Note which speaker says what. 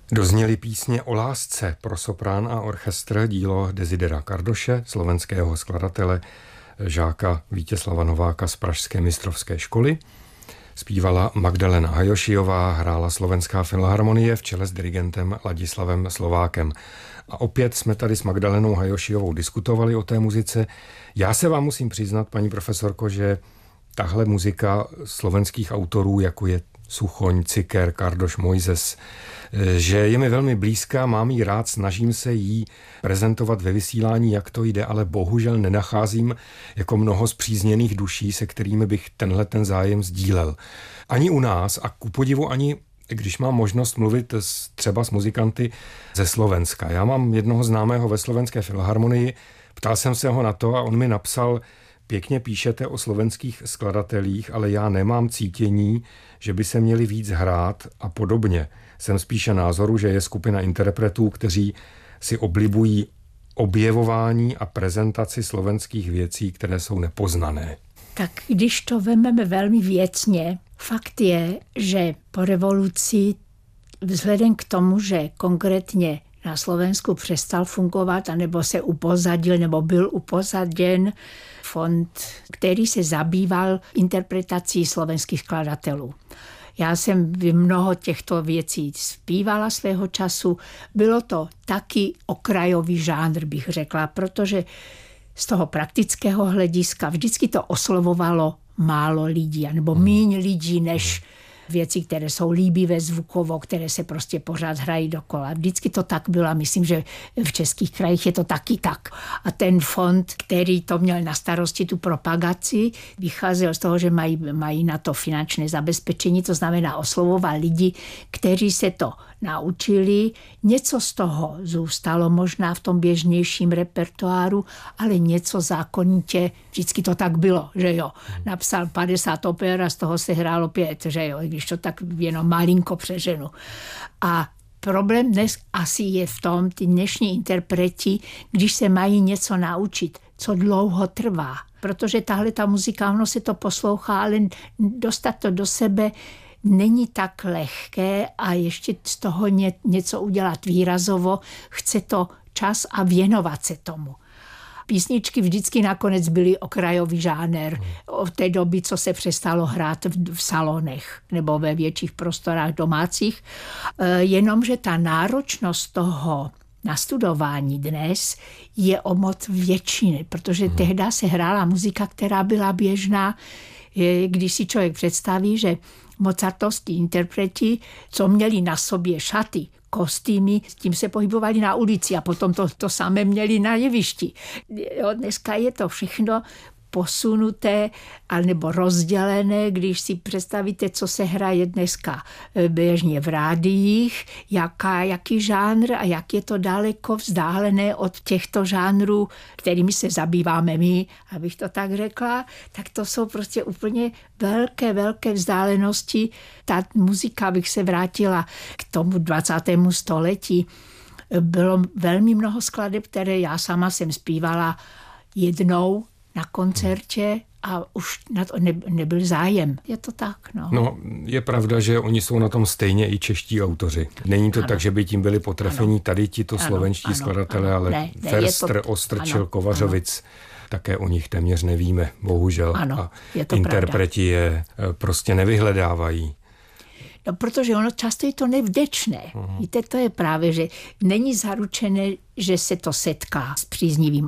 Speaker 1: Dozněly písně o lásce pro soprán a orchestr, dílo Desidera Kardoše, slovenského skladatele, žáka Vítězslava Nováka z pražské mistrovské školy. Zpívala Magdalena Hajošiová, hrála Slovenská filharmonie v čele s dirigentem Ladislavem Slovákem. A opět jsme tady s Magdalenou Hajošiovou diskutovali o té muzice. Já se vám musím přiznat, paní profesorko, že tahle muzika slovenských autorů, jako je Suchoň, Ciker, Kardoš, Mojzes, že je mi velmi blízká, mám jí rád, snažím se jí prezentovat ve vysílání, jak to jde, ale bohužel nenacházím jako mnoho spřízněných duší, se kterými bych ten zájem sdílel. Ani u nás a ku podivu ani když mám možnost mluvit třeba s muzikanty ze Slovenska. Já mám jednoho známého ve Slovenské filharmonii, ptal jsem se ho na to a on mi napsal: pěkně píšete o slovenských skladatelích, ale já nemám cítění, že by se měli víc hrát a podobně. Jsem spíše názoru, že je skupina interpretů, kteří si oblibují objevování a prezentaci slovenských věcí, které jsou nepoznané.
Speaker 2: Tak když to vezmeme velmi věcně, fakt je, že po revoluci vzhledem k tomu, že konkrétně na Slovensku přestal fungovat, anebo se upozadil, nebo byl upozaděn fond, který se zabýval interpretací slovenských skladatelů. Já jsem mnoho těchto věcí zpívala svého času. Bylo to taky okrajový žánr, bych řekla, protože z toho praktického hlediska vždycky to oslovovalo málo lidí, nebo míň lidí než věci, které jsou líbivé zvukovo, které se prostě pořád hrají dokola. Vždycky to tak bylo a myslím, že v českých krajích je to taky tak. A ten fond, který to měl na starosti, tu propagaci, vycházel z toho, že mají na to finančné zabezpečení, to znamená oslovoval lidi, kteří se to naučili. Něco z toho zůstalo možná v tom běžnějším repertoáru, ale něco zákonitě, vždycky to tak bylo, že jo. Napsal 50 oper a z toho se hrálo 5, že jo, když to tak jenom malinko přeženu. A problém dnes asi je v tom, ty dnešní interpreti, když se mají něco naučit, co dlouho trvá. Protože tahle ta muzika, ono se to poslouchá, ale dostat to do sebe není tak lehké a ještě z toho něco udělat výrazovo, chce to čas a věnovat se tomu. Písničky vždycky nakonec byly okrajový žánr od té doby, co se přestalo hrát v salonech nebo ve větších prostorách domácích. Jenomže ta náročnost toho nastudování dnes je o moc větší, protože tehdy se hrála muzika, která byla běžná. Když si člověk představí, že mozartovský interpreti, co měli na sobě šaty, kostýmy, s tím se pohybovali na ulici a potom to samé měli na jevišti. Dneska je to všechno posunuté alebo rozdělené, když si představíte, co se hraje dneska běžně v rádiích, jaký žánr a jak je to daleko vzdálené od těchto žánrů, kterými se zabýváme my, abych to tak řekla, tak to jsou prostě úplně velké vzdálenosti. Ta muzika, bych se vrátila k tomu 20. století, bylo velmi mnoho skladeb, které já sama jsem zpívala jednou na koncertě a už na to nebyl zájem. Je to tak, no.
Speaker 1: No, je pravda, že oni jsou na tom stejně i čeští autoři. Není to tak, že by tím byli potrefení tady tito slovenští skladatelé, ale Ferstr, Ostrčil, Kovařovic, také o nich téměř nevíme, bohužel.
Speaker 2: Ano, je to
Speaker 1: interpreti je prostě nevyhledávají.
Speaker 2: No, protože ono často je to nevděčné. Víte, to je právě, že není zaručené, že se to setká s příznivým